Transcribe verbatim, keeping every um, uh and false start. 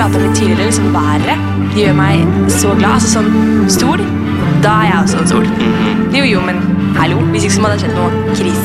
pratet om litt tidligere, liksom været, det gjør meg så glad. Altså sånn sol, da er jeg også en sol. Jo, jo, men hallo, hvis ikke så må det ha skjedd noe krise.